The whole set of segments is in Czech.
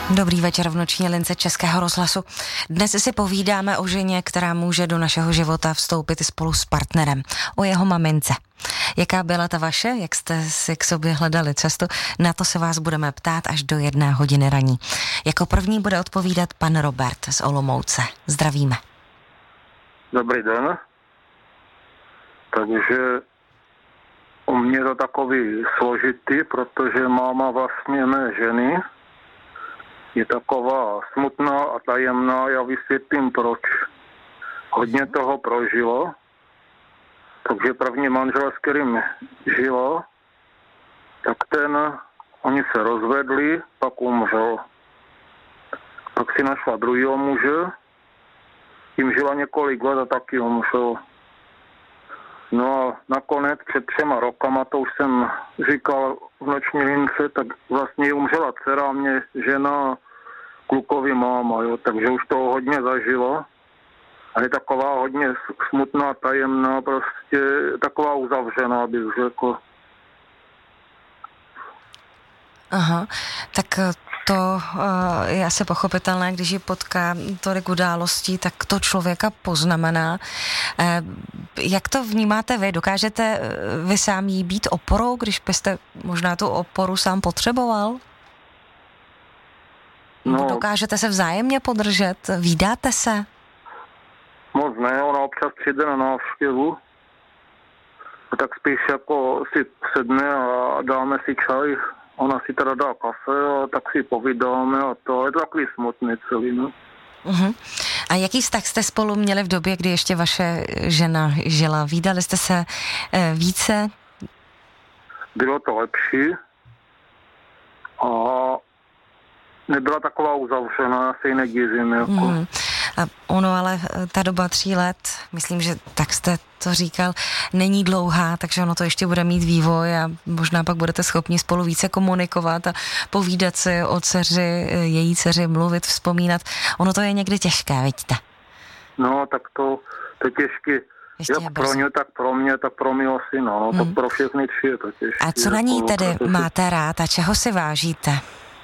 Dobrý večer v noční lince Českého rozhlasu. Dnes si povídáme o ženě, která může do našeho života vstoupit spolu s partnerem, o jeho mamince. Jaká byla ta vaše, jak jste si k sobě hledali cestu, na to se vás budeme ptát až do 1:00 raní. Jako první bude odpovídat pan Robert z Olomouce. Zdravíme. Dobrý den. Takže u mě to takový složitý, protože máma vlastně mé ženy je taková smutná a tajemná, já vysvětlím proč. Hodně toho prožilo, takže první manžel, s kterým žila, tak oni se rozvedli, pak umřel. Pak si našla druhého muže, tím žila několik let a taky umřel. No a nakonec před 3 rokama, to už jsem říkal v noční lince, tak vlastně umřela dcera, mě žena, klukový máma, jo, takže už to hodně zažilo. A je taková hodně smutná, tajemná, prostě taková uzavřená, bych řekl. Aha, tak to je asi pochopitelné, když ji potká tolik událostí, tak to člověka poznamená. Jak to vnímáte vy? Dokážete vy sám jí být oporou, když byste možná tu oporu sám potřeboval? No, dokážete se vzájemně podržet? Vídáte se? Moc ne, ona občas přijde na návštěvu. Tak spíš jako si sedne a dáme si čaj. Ona si teda dá kafe a tak si povídáme a to je takový smutný celý, no. Uh-huh. A jaký vztah jste spolu měli v době, kdy ještě vaše žena žila? Vídali jste se více? Bylo to lepší a nebyla taková uzavřená, já se ji nedivím, jako. Uh-huh. A ono ale ta doba 3 let, myslím, že tak jste to říkal, není dlouhá, takže ono to ještě bude mít vývoj a možná pak budete schopni spolu více komunikovat a povídat si o dceři, její dceři, mluvit, vzpomínat. Ono to je někdy těžké, vidíte? No, tak to je těžké. Jak pro ně, tak pro mě, tak pro mého syna. No, to pro všechny 3 je to těžké. A co na ní tedy máte rád a čeho si vážíte?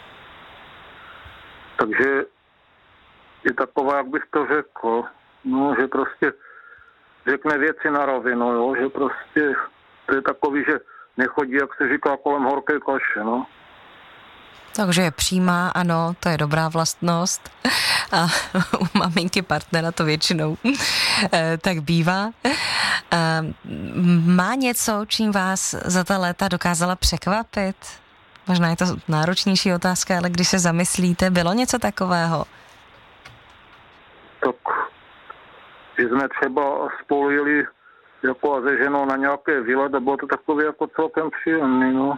Takže je taková, jak bych to řekl, no, že prostě řekne věci na rovinu, jo, že prostě to je takový, že nechodí, jak se říká, kolem horké kaše, no. Takže je přímá, ano, to je dobrá vlastnost a u maminky partnera to většinou tak bývá. Má něco, čím vás za ta léta dokázala překvapit? Možná je to náročnější otázka, ale když se zamyslíte, bylo něco takového? Tak, že jsme třeba spolu jeli jako a se ženou na nějaké výlet a bylo to takové jako celkem příjemný, no.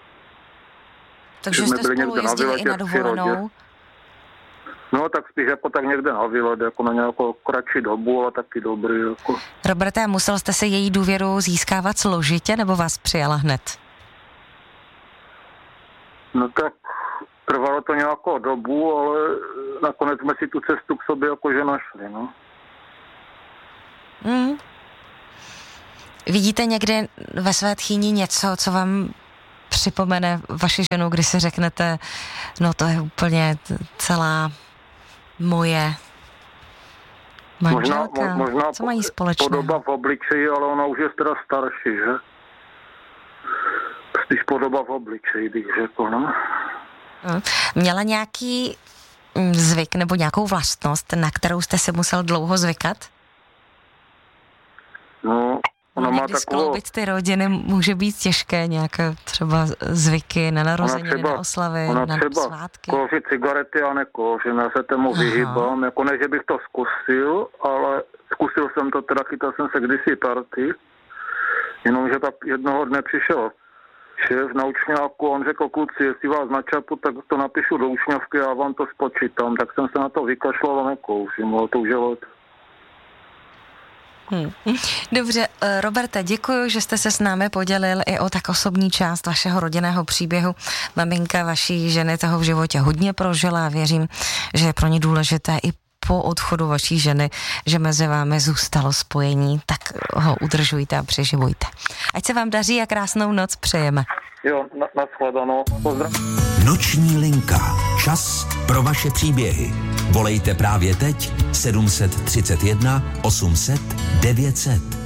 Takže jste spolu jezdili i na dovolenou? No, tak spíš jako tak někde na výlet, jako na nějakou kratší dobu, ale taky dobrý, jako. Roberte, musel jste se její důvěru získávat složitě, nebo vás přijala hned? No tak trvalo to nějakou dobu, ale nakonec jsme si tu cestu k sobě jakože našli, no. Vidíte někdy ve své tchýni něco, co vám připomene vaši ženu, kdy si řeknete, no to je úplně celá moje manželka? Možná co mají společného? Podoba v obličeji, ale ona už je teda starší, že? Spíš podoba v obličeji, bych řekl, no. Měla nějaký zvyk nebo nějakou vlastnost, na kterou jste se musel dlouho zvykat? No, ona má takovou... skloubit ty rodiny může být těžké, nějaké třeba zvyky na narozeniny, na oslavy, na svátky. Ona třeba kouří cigarety a nekouří, já se tomu vyhýbám, jako ne, že bych to zkusil, ale zkusil jsem to, teda chytal jsem se kdysi party, jenomže tak jednoho dne přišel šéf na učňáku, on řekl, kluci, jestli vás načapu, tak to napíšu do učňovky a vám to spočítám. Tak jsem se na to vykašlal a nekouřím, ale to už je let. Dobře, Roberte, děkuji, že jste se s námi podělil i o tak osobní část vašeho rodinného příběhu. Maminka vaší ženy toho v životě hodně prožila a věřím, že je pro ní důležité i po odchodu vaší ženy, že mezi vámi zůstalo spojení, tak ho udržujte a přeživujte. Ať se vám daří a krásnou noc přejeme. Jo, nashledanou. Pozdrav. Noční linka. Čas pro vaše příběhy. Volejte právě teď 731 800 900.